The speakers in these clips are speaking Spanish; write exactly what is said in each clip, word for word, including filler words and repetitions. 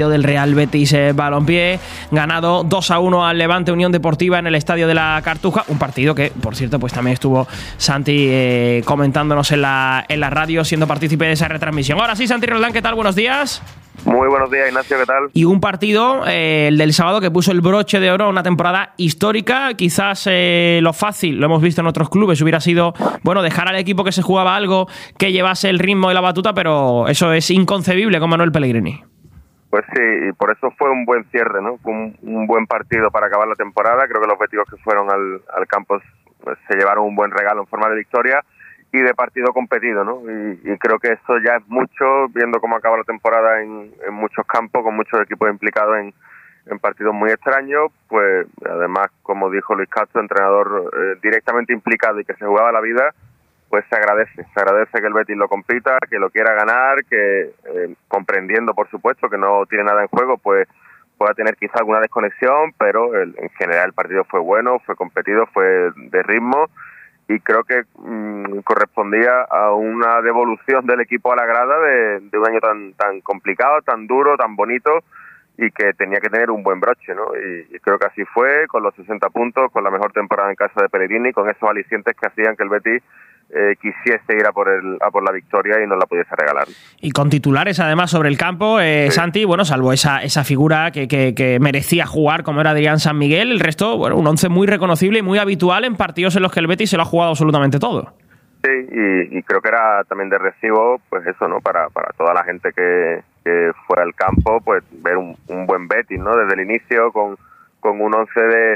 del Real Betis eh, Balompié, ganado dos a uno al Levante Unión Deportiva en el estadio de la Cartuja, un partido que, por cierto, pues también estuvo Santi eh, comentándonos en la, en la radio, siendo partícipe de esa retransmisión. Ahora sí, Santi Roldán, ¿qué tal? Buenos días. Muy buenos días, Ignacio, ¿qué tal? Y un partido, eh, el del sábado, que puso el broche de oro a una temporada histórica. Quizás eh, lo fácil, lo hemos visto en otros clubes, hubiera sido, bueno, dejar al equipo que se jugaba algo, que llevase el ritmo y la batuta, pero eso es inconcebible con Manuel Pellegrini. Pues sí, y por eso fue un buen cierre, ¿no? Fue un, un buen partido para acabar la temporada. Creo que los béticos que fueron al, al campo pues, se llevaron un buen regalo en forma de victoria y de partido competido, ¿no? Y, y creo que eso ya es mucho, viendo cómo acaba la temporada en, en muchos campos, con muchos equipos implicados en, en partidos muy extraños. Pues además, como dijo Luis Castro, entrenador eh, directamente implicado y que se jugaba la vida, pues se agradece, se agradece que el Betis lo compita, que lo quiera ganar, que eh, comprendiendo, por supuesto, que no tiene nada en juego, pues pueda tener quizá alguna desconexión, pero el, en general el partido fue bueno, fue competido, fue de ritmo y creo que mmm, correspondía a una devolución del equipo a la grada de, de un año tan tan complicado, tan duro, tan bonito y que tenía que tener un buen broche, ¿no? Y, y creo que así fue, con los sesenta puntos, con la mejor temporada en casa de Pellegrini, con esos alicientes que hacían que el Betis Eh, quisiese ir a por el a por la victoria y no la pudiese regalar. Y con titulares además sobre el campo, eh, sí. Santi, bueno, salvo esa esa figura que, que, que merecía jugar como era Adrián San Miguel, el resto, bueno, un once muy reconocible y muy habitual en partidos en los que el Betis se lo ha jugado absolutamente todo. Sí, y, y creo que era también de recibo, pues eso, ¿no? Para para toda la gente que, que fue al campo, pues ver un, un buen Betis, ¿no? Desde el inicio con, con un once de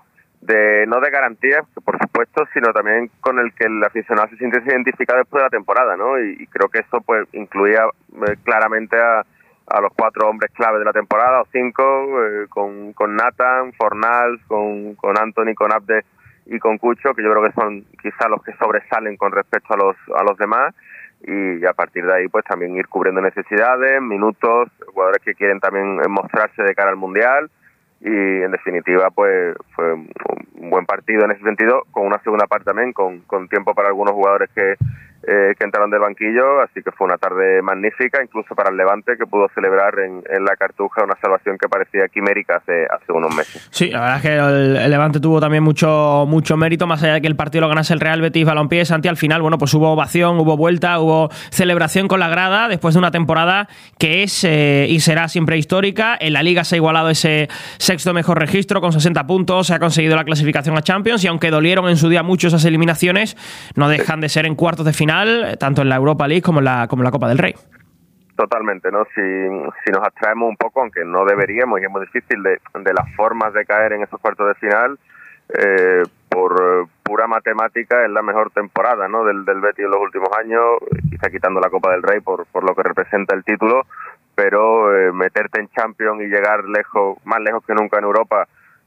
de no de garantías, por supuesto, sino también con el que el aficionado se siente identificado después de la temporada, ¿no? Y, y creo que eso pues incluía eh, claramente a, a los cuatro hombres clave de la temporada, o cinco, eh, con, con Nathan, Fornals, con, con Anthony, con Abde y con Cucho, que yo creo que son quizás los que sobresalen con respecto a los a los demás, y a partir de ahí pues también ir cubriendo necesidades, minutos, jugadores que quieren también mostrarse de cara al Mundial. Y en definitiva pues fue un buen partido en ese sentido, con una segunda parte también, con, con tiempo para algunos jugadores que, eh, que entraron del banquillo, así que fue una tarde magnífica, incluso para el Levante, que pudo celebrar en, en la Cartuja una salvación que parecía quimérica hace, hace unos meses. Sí, la verdad es que el, el Levante tuvo también mucho mucho mérito, más allá de que el partido lo ganase el Real Betis Balompié. Santi, al final, bueno, pues hubo ovación, hubo vuelta, hubo celebración con la grada, después de una temporada que es eh, y será siempre histórica. En la Liga se ha igualado ese sexto mejor registro con sesenta puntos, se ha conseguido la clasificación a Champions y aunque dolieron en su día mucho esas eliminaciones, no dejan de ser en cuartos de final, tanto en la Europa League como en la, como en la Copa del Rey. Totalmente, ¿no? Si, si nos abstraemos un poco, aunque no deberíamos, y es muy difícil, de, de las formas de caer en esos cuartos de final, eh, por pura matemática es la mejor temporada, ¿no? del, del Betis en los últimos años, quizá quitando la Copa del Rey por, por lo que representa el título, pero eh, meterte en Champions y llegar lejos, más lejos que nunca en Europa,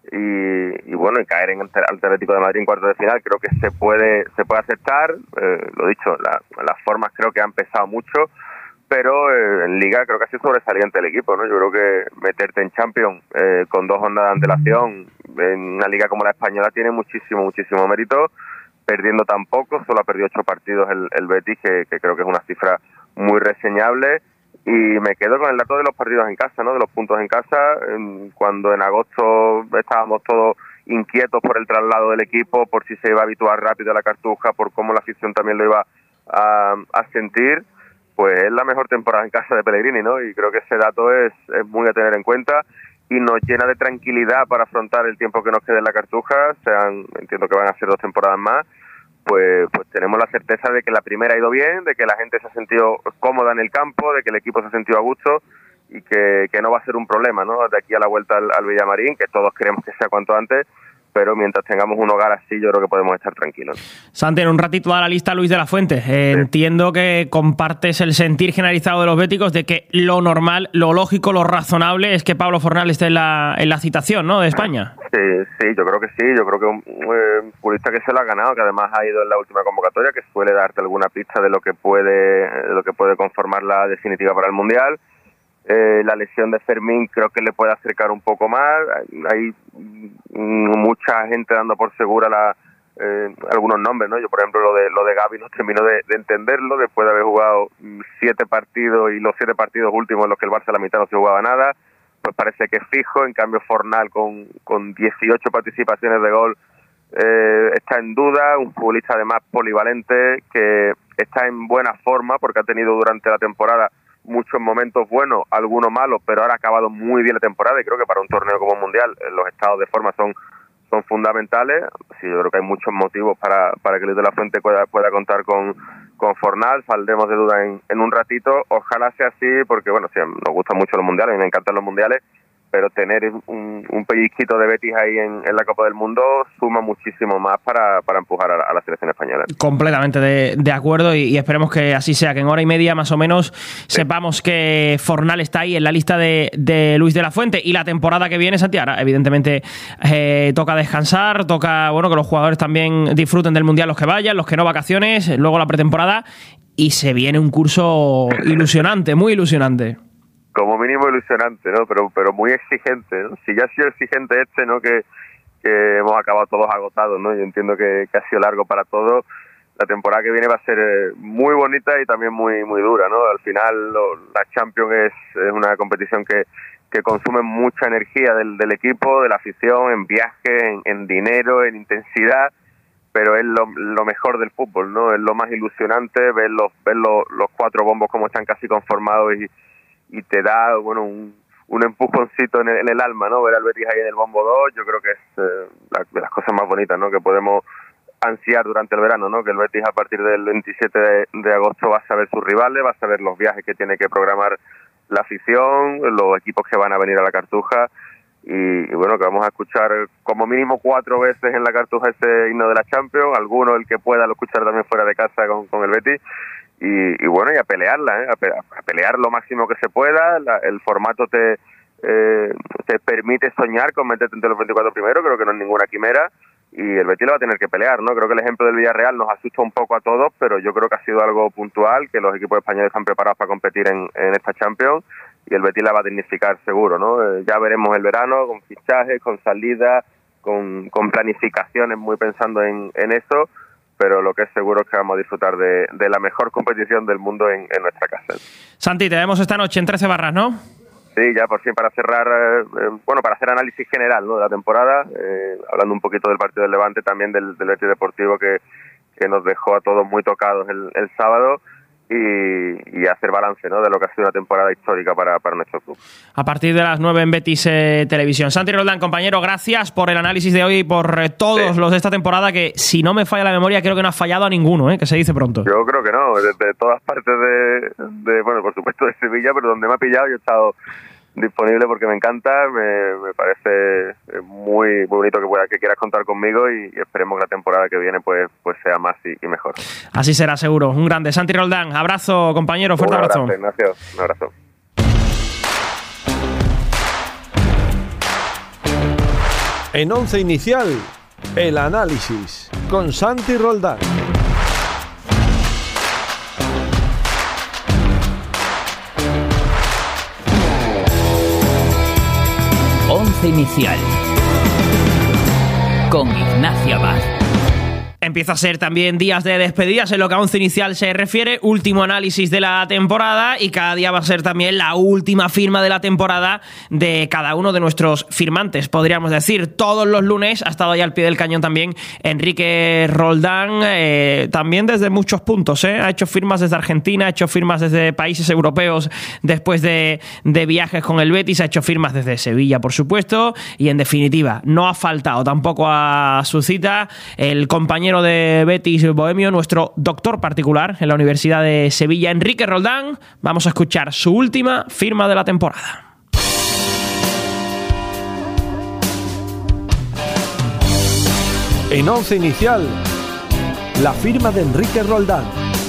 y, y bueno, y caer en el Atlético de Madrid en cuartos de final, creo que se puede se puede aceptar. Eh, lo dicho, la, las formas creo que han pesado mucho, pero eh, en Liga creo que ha sido sobresaliente el equipo, ¿no? Yo creo que meterte en Champions eh, con dos jornadas de antelación en una liga como la española tiene muchísimo, muchísimo mérito, perdiendo tan poco, solo ha perdido ocho partidos el, el Betis, que, que creo que es una cifra muy reseñable. Y me quedo con el dato de los partidos en casa, ¿no? De los puntos en casa, cuando en agosto estábamos todos inquietos por el traslado del equipo, por si se iba a habituar rápido a la Cartuja, por cómo la afición también lo iba a, a sentir, pues es la mejor temporada en casa de Pellegrini, ¿no? Y creo que ese dato es, es muy a tener en cuenta y nos llena de tranquilidad para afrontar el tiempo que nos quede en la Cartuja. Sean, entiendo que van a ser dos temporadas más. Pues, pues tenemos la certeza de que la primera ha ido bien, de que la gente se ha sentido cómoda en el campo, de que el equipo se ha sentido a gusto y que, que no va a ser un problema, ¿no? De aquí a la vuelta al, al Villamarín, que todos queremos que sea cuanto antes, pero mientras tengamos un hogar así, yo creo que podemos estar tranquilos. Santi, en un ratito da la lista Luis de la Fuente. Eh, sí. Entiendo que compartes el sentir generalizado de los béticos de que lo normal, lo lógico, lo razonable es que Pablo Fornal esté en la, en la citación, ¿no?, de España. Sí, sí, yo creo que sí. Yo creo que un eh, futbolista que se lo ha ganado, que además ha ido en la última convocatoria, que suele darte alguna pista de lo que puede, de lo que puede conformar la definitiva para el Mundial. Eh, la lesión de Fermín creo que le puede acercar un poco más. Hay mucha gente dando por segura la, eh, algunos nombres, ¿no? Yo, por ejemplo, lo de lo de Gavi no termino de, de entenderlo, después de haber jugado siete partidos y los siete partidos últimos en los que el Barça a la mitad no se jugaba nada, pues parece que es fijo. En cambio, Fornal con, con dieciocho participaciones de gol eh, está en duda, un futbolista además polivalente que está en buena forma porque ha tenido durante la temporada muchos momentos buenos, algunos malos, pero ahora ha acabado muy bien la temporada y creo que para un torneo como Mundial los estados de forma son son fundamentales. Sí, yo creo que hay muchos motivos para, para que Luis de la Fuente pueda, pueda contar con, con Fornal. Saldremos de duda en, en un ratito. Ojalá sea así, porque bueno, sí, nos gustan mucho los mundiales, a mí me encantan los mundiales, pero tener un, un pellizquito de Betis ahí en, en la Copa del Mundo suma muchísimo más para, para empujar a la, a la selección española. Completamente de, de acuerdo y, y esperemos que así sea, que en hora y media más o menos sí. sepamos que Fornal está ahí en la lista de, de Luis de la Fuente. Y la temporada que viene, Santiago, evidentemente eh, toca descansar, toca bueno que los jugadores también disfruten del Mundial, los que vayan, los que no, vacaciones, luego la pretemporada, y se viene un curso ilusionante, muy ilusionante. Como mínimo ilusionante, ¿no? Pero pero muy exigente, ¿no? Si ya ha sido exigente este, ¿no? Que, que hemos acabado todos agotados, ¿no? Yo entiendo que, que ha sido largo para todos. La temporada que viene va a ser muy bonita y también muy muy dura, ¿no? Al final lo, la Champions es, es una competición que, que consume mucha energía del, del equipo, de la afición, en viajes, en, en dinero, en intensidad, pero es lo, lo mejor del fútbol, ¿no? Es lo más ilusionante, ver los, ver los, los cuatro bombos como están casi conformados y y te da bueno un, un empujoncito en el, en el alma, ¿no? Ver al Betis ahí en el bombo dos, yo creo que es eh, la, de las cosas más bonitas, ¿no? Que podemos ansiar durante el verano, ¿no? Que el Betis a partir del veintisiete de, de agosto va a saber sus rivales, va a saber los viajes que tiene que programar la afición, los equipos que van a venir a la Cartuja y, y bueno, que vamos a escuchar como mínimo cuatro veces en la Cartuja ese himno de la Champions, alguno el que pueda lo escuchar también fuera de casa con, con el Betis. Y, y bueno, y a pelearla, ¿eh? a, pe a pelear lo máximo que se pueda. La, el formato te eh, te permite soñar con meterte entre los veinticuatro primeros, creo que no es ninguna quimera, y el Betis lo va a tener que pelear, ¿no? Creo que el ejemplo del Villarreal nos asusta un poco a todos, pero yo creo que ha sido algo puntual, que los equipos españoles están preparados para competir en, en esta Champions, y el Betis la va a dignificar seguro, ¿no? Eh, ya veremos el verano, con fichajes, con salidas, con, con planificaciones, muy pensando en, en eso, pero lo que es seguro es que vamos a disfrutar de, de la mejor competición del mundo en, en nuestra casa. Santi, te vemos esta noche en trece barras, ¿no? Sí, ya por fin para cerrar, eh, bueno, para hacer análisis general, ¿no? de la temporada, eh, hablando un poquito del partido del Levante, también del, del Betis Deportivo que, que nos dejó a todos muy tocados el, el sábado. Y, y hacer balance, ¿no? de lo que ha sido una temporada histórica para, para nuestro club. A partir de las nueve en Betis eh, Televisión. Santi Roldán, compañero, gracias por el análisis de hoy y por eh, todos sí. los de esta temporada, que si no me falla la memoria creo que no ha fallado a ninguno, ¿eh? que se dice pronto. Yo creo que no, desde de todas partes de, de, bueno, por supuesto de Sevilla, pero donde me ha pillado yo he estado disponible porque me encanta, me, me parece muy, muy bonito que, pueda, que quieras contar conmigo y, y esperemos que la temporada que viene pues, pues sea más y, y mejor. Así será seguro. Un grande. Santi Roldán, abrazo, compañero, fuerte un abrazo. abrazo. Ignacio, un abrazo. En Once Inicial, el análisis con Santi Roldán. Once Inicial con Ignacio Abad. Empieza a ser también días de despedidas en lo que a Once Inicial se refiere, último análisis de la temporada y cada día va a ser también la última firma de la temporada de cada uno de nuestros firmantes, podríamos decir. Todos los lunes ha estado ya al pie del cañón también Enrique Roldán, eh, también desde muchos puntos, ¿eh? ha hecho firmas desde Argentina, ha hecho firmas desde países europeos después de, de viajes con el Betis, ha hecho firmas desde Sevilla, por supuesto, y en definitiva no ha faltado tampoco a su cita el compañero de Betis Bohemio, nuestro doctor particular en la Universidad de Sevilla, Enrique Roldán. Vamos a escuchar su última firma de la temporada. En Once Inicial, la firma de Enrique Roldán.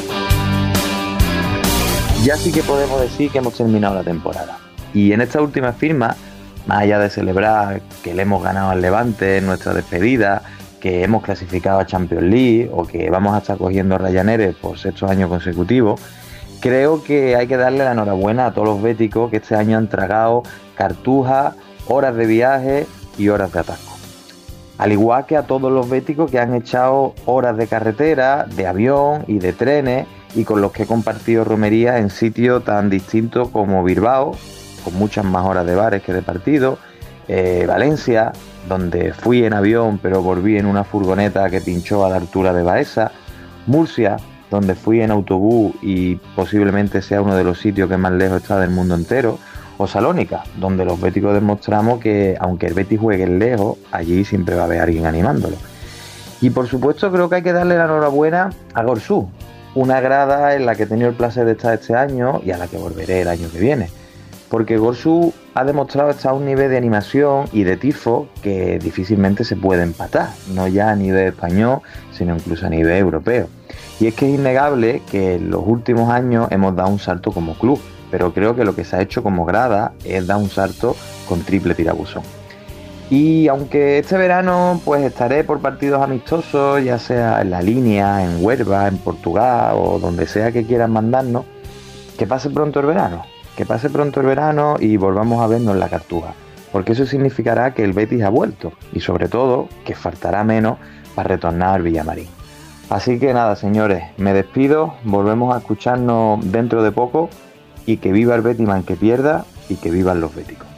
Ya sí que podemos decir que hemos terminado la temporada. Y en esta última firma, más allá de celebrar que le hemos ganado al Levante en nuestra despedida, que hemos clasificado a Champions League o que vamos a estar cogiendo Ryanair por sexto año consecutivo, creo que hay que darle la enhorabuena a todos los béticos que este año han tragado Cartuja, horas de viaje y horas de atasco. Al igual que a todos los béticos que han echado horas de carretera, de avión y de trenes y con los que he compartido romería en sitios tan distintos como Bilbao, con muchas más horas de bares que de partido, eh, Valencia, donde fui en avión pero volví en una furgoneta que pinchó a la altura de Baeza, Murcia, donde fui en autobús y posiblemente sea uno de los sitios que más lejos está del mundo entero, o Salónica, donde los béticos demostramos que aunque el Betis juegue lejos, allí siempre va a haber alguien animándolo. Y por supuesto creo que hay que darle la enhorabuena a Gorsú, una grada en la que he tenido el placer de estar este año y a la que volveré el año que viene, porque Gorsú ha demostrado estar a un nivel de animación y de tifo que difícilmente se puede empatar, no ya a nivel español, sino incluso a nivel europeo. Y es que es innegable que en los últimos años hemos dado un salto como club, pero creo que lo que se ha hecho como grada es dar un salto con triple tirabuzón. Y aunque este verano pues estaré por partidos amistosos, ya sea en La Línea, en Huelva, en Portugal o donde sea que quieran mandarnos, que pase pronto el verano, que pase pronto el verano y volvamos a vernos en la Cartuja, porque eso significará que el Betis ha vuelto y sobre todo que faltará menos para retornar al Villamarín. Así que nada, señores, me despido, volvemos a escucharnos dentro de poco y que viva el Betis man que pierda y que vivan los béticos.